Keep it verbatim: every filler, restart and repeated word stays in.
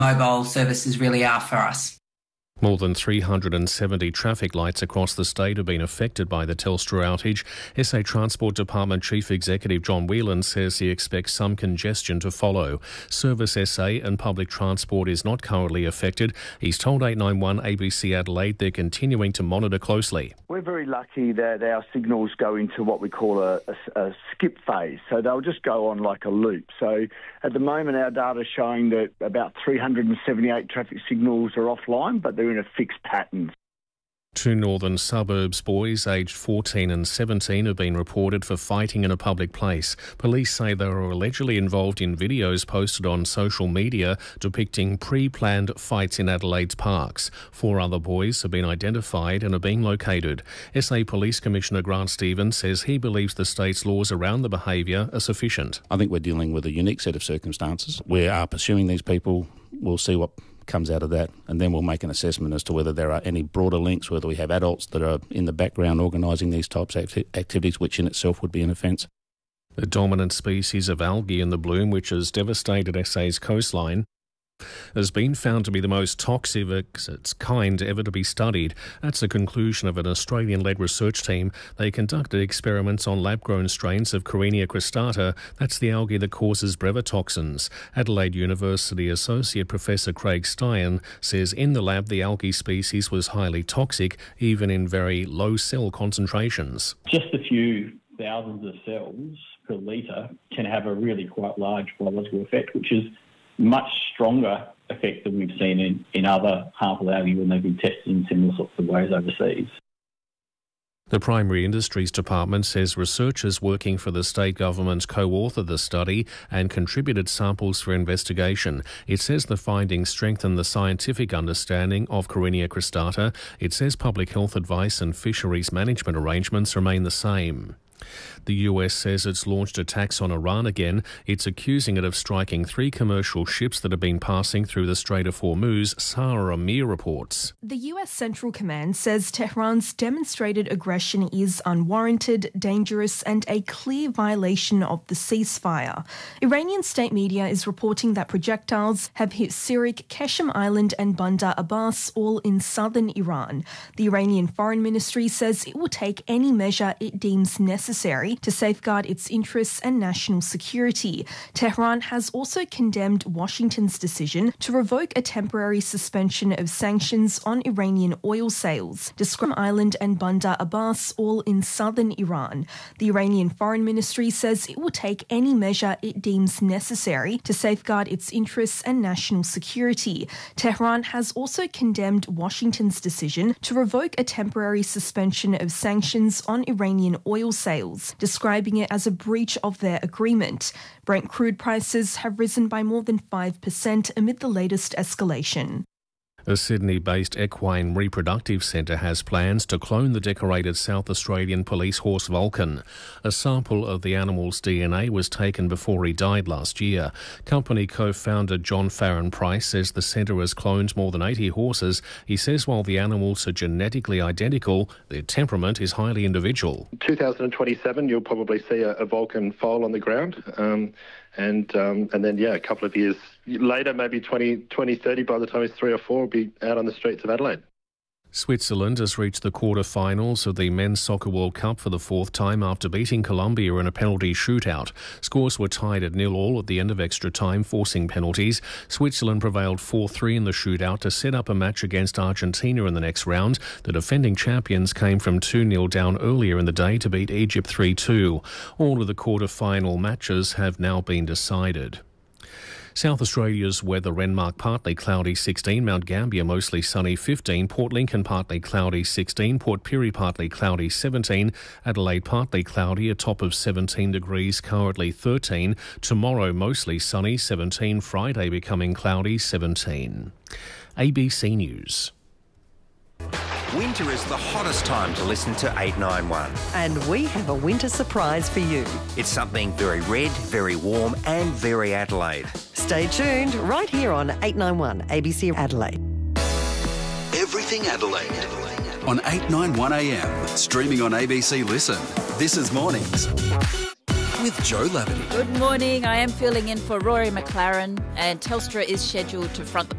mobile services really are for us. More than three hundred seventy traffic lights across the state have been affected by the Telstra outage. S A Transport Department Chief Executive John Whelan says he expects some congestion to follow. Service S A and public transport is not currently affected. He's told eight nine one A B C Adelaide they're continuing to monitor closely. We're very lucky that our signals go into what we call a, a, a skip phase, so they'll just go on like a loop. So at the moment our data is showing that about three hundred seventy-eight traffic signals are offline, but they're in a fixed pattern. Two northern suburbs boys aged fourteen and seventeen have been reported for fighting in a public place. Police say they were allegedly involved in videos posted on social media depicting pre-planned fights in Adelaide's parks. Four other boys have been identified and are being located. S A Police Commissioner Grant Stevens says he believes the state's laws around the behaviour are sufficient. I think we're dealing with a unique set of circumstances. We are pursuing these people. We'll see what comes out of that, and then we'll make an assessment as to whether there are any broader links, whether we have adults that are in the background organising these types of acti- activities, which in itself would be an offence. The dominant species of algae in the bloom, which has devastated S A's coastline, has been found to be the most toxic of its kind ever to be studied. That's a conclusion of an Australian-led research team. They conducted experiments on lab-grown strains of Carenia cristata. That's the algae that causes brevetoxins. Adelaide University Associate Professor Craig Stein says in the lab the algae species was highly toxic, even in very low cell concentrations. Just a few thousands of cells per litre can have a really quite large biological effect, which is much stronger effect than we've seen in, in other harmful algae when they've been tested in similar sorts of ways overseas. The Primary Industries Department says researchers working for the state government co-authored the study and contributed samples for investigation. It says the findings strengthen the scientific understanding of Carenia cristata. It says public health advice and fisheries management arrangements remain the same. The U S says it's launched attacks on Iran again. It's accusing it of striking three commercial ships that have been passing through the Strait of Hormuz, Sahar Amir reports. The U S Central Command says Tehran's demonstrated aggression is unwarranted, dangerous and a clear violation of the ceasefire. Iranian state media is reporting that projectiles have hit Sirik, Keshem Island and Bandar Abbas, all in southern Iran. The Iranian Foreign Ministry says it will take any measure it deems necessary to safeguard its interests and national security. Tehran has also condemned Washington's decision to revoke a temporary suspension of sanctions on Iranian oil sales. Describe Island and Bandar Abbas, all in southern Iran. The Iranian Foreign Ministry says it will take any measure it deems necessary to safeguard its interests and national security. Tehran has also condemned Washington's decision to revoke a temporary suspension of sanctions on Iranian oil sales, describing it as a breach of their agreement. Brent crude prices have risen by more than five percent amid the latest escalation. A Sydney-based equine reproductive centre has plans to clone the decorated South Australian police horse Vulcan. A sample of the animal's D N A was taken before he died last year. Company co-founder John Farron Price says the centre has cloned more than eighty horses. He says while the animals are genetically identical, their temperament is highly individual. In two thousand twenty-seven, you'll probably see a, a Vulcan foal on the ground. Um, and um, and then, yeah, a couple of years later, maybe twenty, twenty, thirty, by the time he's three or four, will be out on the streets of Adelaide. Switzerland has reached the quarter-finals of the Men's Soccer World Cup for the fourth time after beating Colombia in a penalty shootout. Scores were tied at nil all at the end of extra time, forcing penalties. Switzerland prevailed four three in the shootout to set up a match against Argentina in the next round. The defending champions came from two nil down earlier in the day to beat Egypt three two. All of the quarter-final matches have now been decided. South Australia's weather: Renmark partly cloudy sixteen, Mount Gambier mostly sunny fifteen, Port Lincoln partly cloudy sixteen, Port Pirie partly cloudy seventeen, Adelaide partly cloudy, a top of seventeen degrees, currently thirteen, tomorrow mostly sunny seventeen, Friday becoming cloudy seventeen. A B C News. Winter is the hottest time to listen to eight nine one. And we have a winter surprise for you. It's something very red, very warm and very Adelaide. Stay tuned right here on eight nine one A B C Adelaide. Everything Adelaide on eight nine one A M. Streaming on A B C Listen. This is Mornings. with Joe Lavity. Good morning. I am filling in for Rory McLaren, and Telstra is scheduled to front the